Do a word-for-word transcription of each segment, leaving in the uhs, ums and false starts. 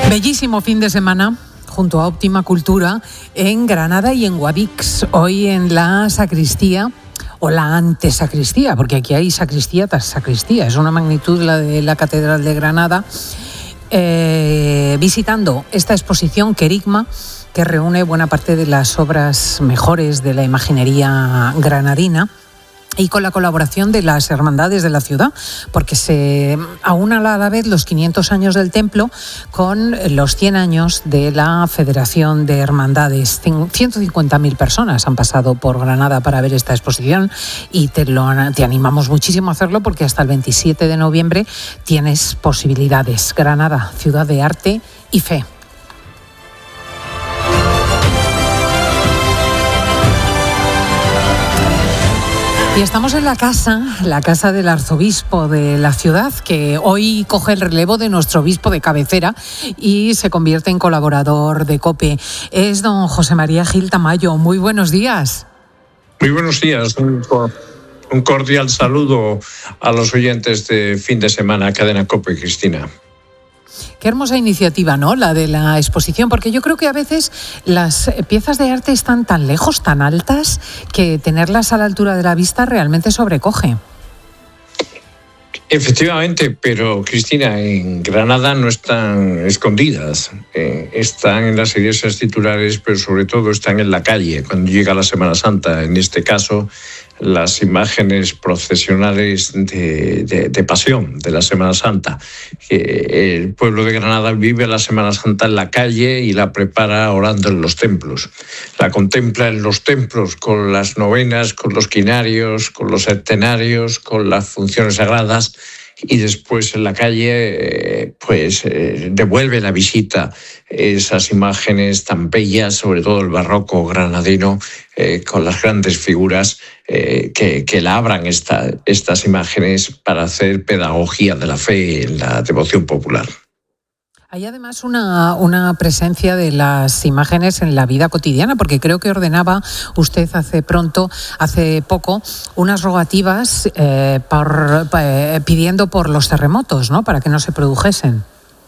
Bellísimo fin de semana junto a Óptima Cultura en Granada y en Guadix. Hoy en la sacristía o la antesacristía, porque aquí hay sacristía tras sacristía. Es una magnitud la de la Catedral de Granada. Eh, visitando esta exposición Querigma, que reúne buena parte de las obras mejores de la imaginería granadina, y con la colaboración de las hermandades de la ciudad, porque se aúna a la vez los quinientos años del templo con los cien años de la Federación de Hermandades. ciento cincuenta mil personas han pasado por Granada para ver esta exposición y te, lo, te animamos muchísimo a hacerlo, porque hasta el veintisiete de noviembre tienes posibilidades. Granada, ciudad de arte y fe. Y estamos en la casa, la casa del arzobispo de la ciudad, que hoy coge el relevo de nuestro obispo de cabecera y se convierte en colaborador de COPE. Es don José María Gil Tamayo. Muy buenos días. Muy buenos días. Un, un cordial saludo a los oyentes de fin de semana, Cadena COPE, Cristina. Qué hermosa iniciativa, ¿no?, la de la exposición, porque yo creo que a veces las piezas de arte están tan lejos, tan altas, que tenerlas a la altura de la vista realmente sobrecoge. Efectivamente, pero Cristina, en Granada no están escondidas, eh, están en las iglesias titulares, pero sobre todo están en la calle cuando llega la Semana Santa. En este caso, las imágenes procesionales de, de, de pasión de la Semana Santa. Eh, el pueblo de Granada vive la Semana Santa en la calle y la prepara orando en los templos. La contempla en los templos con las novenas, con los quinarios, con los septenarios, con las funciones sagradas, y después en la calle eh, pues eh, devuelve la visita esas imágenes tan bellas, sobre todo el barroco granadino, eh, con las grandes figuras eh, que, que labran esta, estas imágenes para hacer pedagogía de la fe en la devoción popular. Hay además una, una presencia de las imágenes en la vida cotidiana, porque creo que ordenaba usted hace pronto, hace poco, unas rogativas eh, por, eh, pidiendo por los terremotos, ¿no?, para que no se produjesen.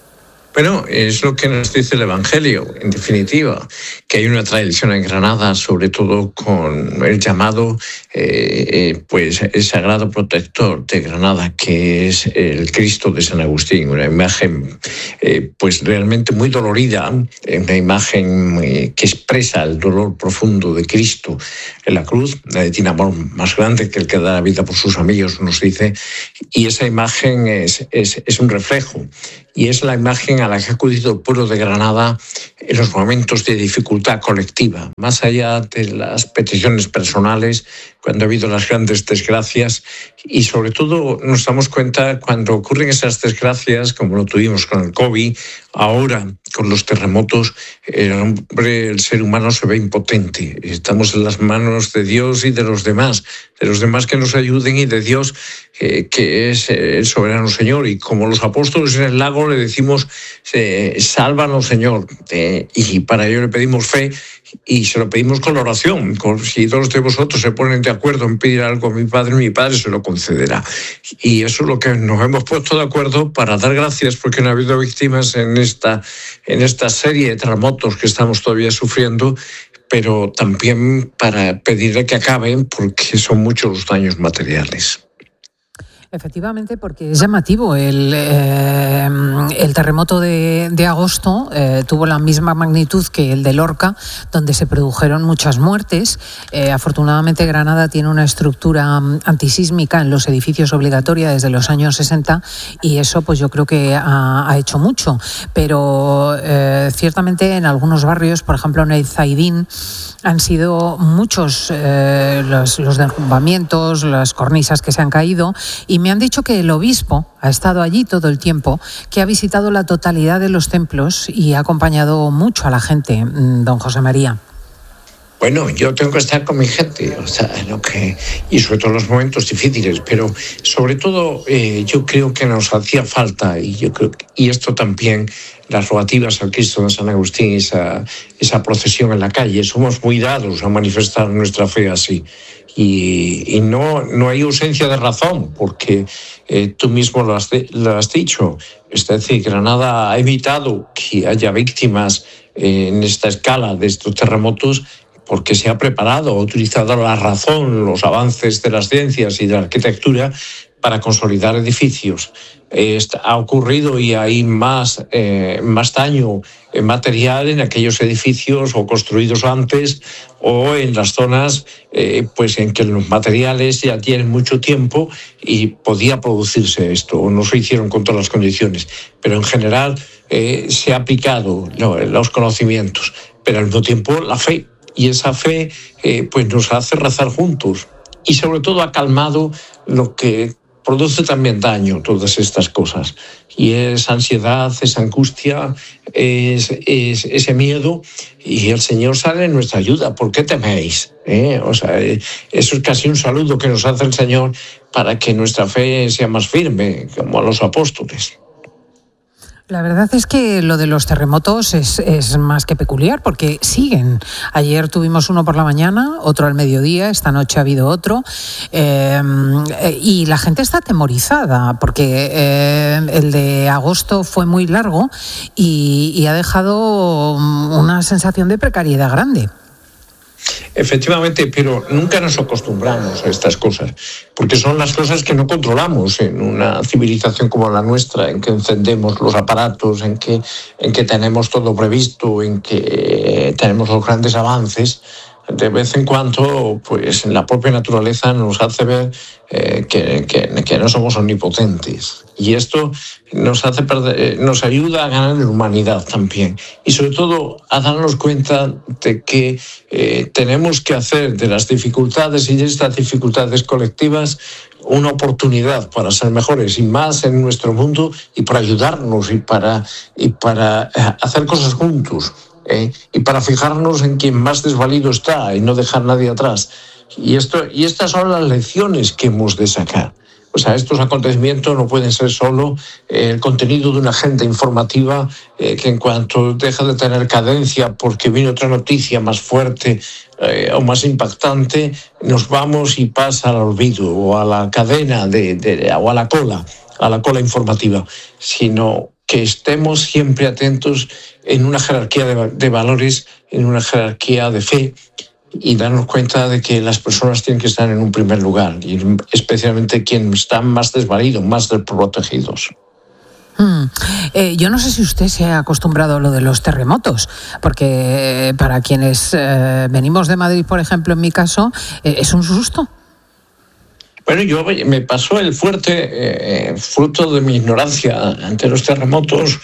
Bueno, es lo que nos dice el Evangelio, en definitiva, que hay una tradición en Granada, sobre todo con el llamado eh, eh, pues el sagrado protector de Granada, que es el Cristo de San Agustín, una imagen eh, pues realmente muy dolorida, una imagen eh, que expresa el dolor profundo de Cristo en la cruz. Nadie tiene amor más grande que el que da la vida por sus amigos, nos dice, y esa imagen es, es, es un reflejo, y es la imagen a la que ha acudido el pueblo de Granada en los momentos de dificultad colectiva, más allá de las peticiones personales, cuando ha habido las grandes desgracias, y sobre todo nos damos cuenta cuando ocurren esas desgracias, como lo tuvimos con el COVID, ahora con los terremotos, el hombre, el ser humano se ve impotente. Estamos en las manos de Dios y de los demás, de los demás que nos ayuden, y de Dios, eh, que es el soberano Señor. Y como los apóstoles en el lago le decimos, eh, sálvanos, Señor, eh, y para ello le pedimos fe, y se lo pedimos con la oración. Si dos de vosotros se ponen de acuerdo en pedir algo a mi Padre, mi Padre se lo concederá. Y eso es lo que nos hemos puesto de acuerdo, para dar gracias porque no ha habido víctimas en esta, en esta serie de terremotos que estamos todavía sufriendo, pero también para pedirle que acaben, porque son muchos los daños materiales. Efectivamente, porque es llamativo. El, eh, el terremoto de, de agosto eh, tuvo la misma magnitud que el de Lorca, donde se produjeron muchas muertes. Eh, afortunadamente, Granada tiene una estructura antisísmica en los edificios obligatoria desde los años sesenta, y eso pues yo creo que ha, ha hecho mucho. Pero eh, ciertamente en algunos barrios, por ejemplo en el Zaidín, han sido muchos eh, los, los derrumbamientos, las cornisas que se han caído, y me han dicho que el obispo ha estado allí todo el tiempo, que ha visitado la totalidad de los templos y ha acompañado mucho a la gente, don José María. Bueno, yo tengo que estar con mi gente, o sea, lo que, y sobre todo en los momentos difíciles, pero sobre todo eh, yo creo que nos hacía falta, y yo creo que, y esto también, las rogativas al Cristo de San Agustín, esa, esa procesión en la calle. Somos muy dados a manifestar nuestra fe así. Y, y no, no hay ausencia de razón, porque eh, tú mismo lo has, de, lo has dicho. Es decir, Granada ha evitado que haya víctimas eh, en esta escala de estos terremotos porque se ha preparado, ha utilizado la razón, los avances de las ciencias y de la arquitectura para consolidar edificios. Eh, ha ocurrido y hay más, eh, más daño material en aquellos edificios o construidos antes o en las zonas eh, pues en que los materiales ya tienen mucho tiempo y podía producirse esto, o no se hicieron con todas las condiciones. Pero en general eh, se ha aplicado no, los conocimientos, pero al mismo tiempo la fe. Y esa fe eh, pues nos hace rezar juntos y sobre todo ha calmado lo que produce también daño, todas estas cosas. Y es ansiedad, es angustia, es, es ese miedo, y el Señor sale en nuestra ayuda. ¿Por qué teméis? ¿Eh? O sea, eso es casi un saludo que nos hace el Señor para que nuestra fe sea más firme, como a los apóstoles. La verdad es que lo de los terremotos es, es más que peculiar, porque siguen. Ayer tuvimos uno por la mañana, otro al mediodía, esta noche ha habido otro, eh, y la gente está atemorizada, porque eh, el de agosto fue muy largo y, y ha dejado una sensación de precariedad grande. Efectivamente, pero nunca nos acostumbramos a estas cosas, porque son las cosas que no controlamos en una civilización como la nuestra, en que encendemos los aparatos, en que, en que tenemos todo previsto, en que tenemos los grandes avances. De vez en cuando, pues la propia naturaleza nos hace ver eh, que, que, que no somos omnipotentes. Y esto nos hace perder, nos ayuda a ganar en humanidad también. Y sobre todo a darnos cuenta de que eh, tenemos que hacer de las dificultades y de estas dificultades colectivas una oportunidad para ser mejores y más en nuestro mundo, y para ayudarnos y para, y para hacer cosas juntos. Eh, y para fijarnos en quien más desvalido está y no dejar a nadie atrás. Y, esto, y estas son las lecciones que hemos de sacar. O sea, estos acontecimientos no pueden ser solo eh, el contenido de una agenda informativa eh, que en cuanto deja de tener cadencia porque viene otra noticia más fuerte eh, o más impactante, nos vamos y pasa al olvido o a la cadena de, de, o a la cola, a la cola informativa, sino que estemos siempre atentos en una jerarquía de, de valores, en una jerarquía de fe, y darnos cuenta de que las personas tienen que estar en un primer lugar, y especialmente quienes están más desvalidos, más desprotegidos. Hmm. Eh, yo no sé si usted se ha acostumbrado a lo de los terremotos, porque para quienes eh, venimos de Madrid, por ejemplo, en mi caso, eh, es un susto. Bueno, yo me pasó el fuerte, eh, fruto de mi ignorancia ante los terremotos.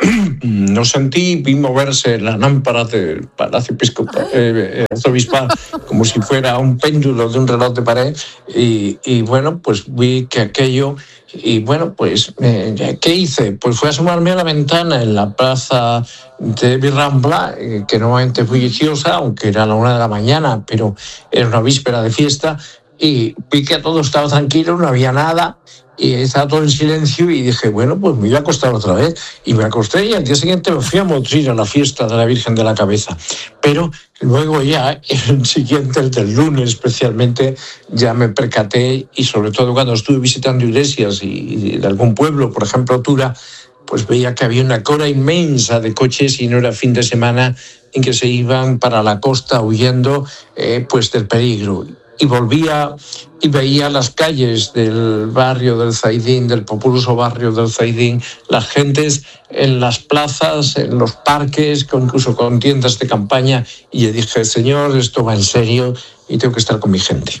No sentí, vi moverse la lámpara del Palacio Episcopal, eh, Arzobispal como si fuera un péndulo de un reloj de pared, y, y bueno, pues vi que aquello, y bueno, pues eh, ¿qué hice? Pues fui a asomarme a la ventana en la plaza de Virrambla, eh, que normalmente es bulliciosa, aunque era a la una de la mañana, pero era una víspera de fiesta, y vi que todo estaba tranquilo, no había nada, y estaba todo en silencio, y dije, bueno, pues me voy a acostar otra vez. Y me acosté, y al día siguiente me fui a Motril, a la fiesta de la Virgen de la Cabeza. Pero luego ya, el siguiente, el del lunes especialmente, ya me percaté, y sobre todo cuando estuve visitando iglesias y, y de algún pueblo, por ejemplo Tura, pues veía que había una cola inmensa de coches, y no era fin de semana, en que se iban para la costa huyendo eh, pues del peligro. Y volvía y veía las calles del barrio del Zaidín, del populoso barrio del Zaidín, las gentes en las plazas, en los parques, incluso con tiendas de campaña, y yo dije, Señor, esto va en serio y tengo que estar con mi gente.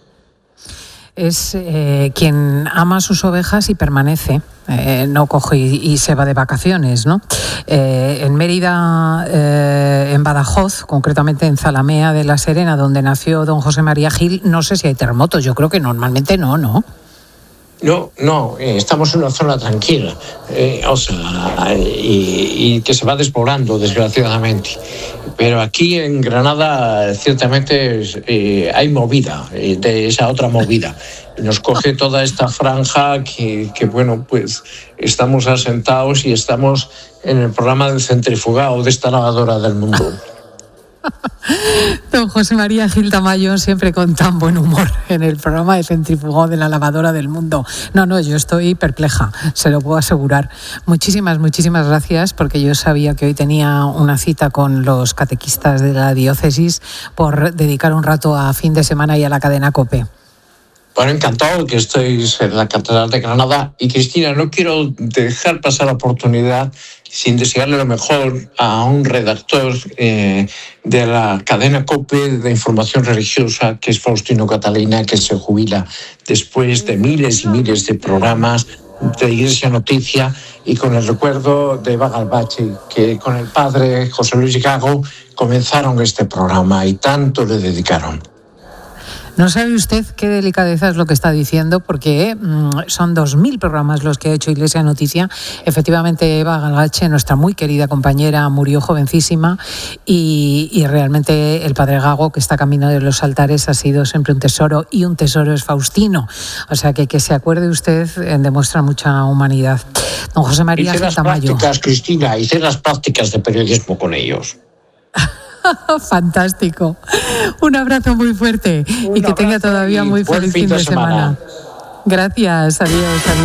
Es eh, quien ama a sus ovejas y permanece, eh, no coge y, y se va de vacaciones, ¿no? Eh, en Mérida, eh, en Badajoz, concretamente en Zalamea de la Serena, donde nació don José María Gil, no sé si hay terremotos, yo creo que normalmente no, ¿no? No, no, eh, estamos en una zona tranquila, eh, o sea, y, y que se va despoblando, desgraciadamente. Pero aquí en Granada, ciertamente, eh, hay movida, eh, de esa otra movida. Nos coge toda esta franja que, que, bueno, pues estamos asentados y estamos en el programa del centrifugado de esta lavadora del mundo. Don José María Gil Tamayo, siempre con tan buen humor en el programa de Centrífugo de la Lavadora del Mundo. No, no, yo estoy perpleja, se lo puedo asegurar. Muchísimas, muchísimas gracias, porque yo sabía que hoy tenía una cita con los catequistas de la diócesis por dedicar un rato a fin de semana y a la cadena COPE. Bueno, encantado que estéis en la Catedral de Granada. Y Cristina, no quiero dejar pasar la oportunidad sin desearle lo mejor a un redactor eh, de la cadena COPE de información religiosa, que es Faustino Catalina, que se jubila después de miles y miles de programas de Iglesia Noticia, y con el recuerdo de Eva Galbache, que con el padre José Luis Gago comenzaron este programa y tanto le dedicaron. No sabe usted qué delicadeza es lo que está diciendo, porque mmm, son dos mil programas los que ha hecho Iglesia Noticia. Efectivamente, Eva Galbache, nuestra muy querida compañera, murió jovencísima, y, y realmente el padre Gago, que está camino de los altares, ha sido siempre un tesoro, y un tesoro es Faustino. O sea que que se acuerde usted eh, demuestra mucha humanidad. Don José María Gil Tamayo. Hice las prácticas, Cristina, hice las prácticas de periodismo con ellos. Fantástico. Un abrazo muy fuerte. Un y que tenga todavía muy feliz fin de semana. semana. Gracias. Adiós. Adiós.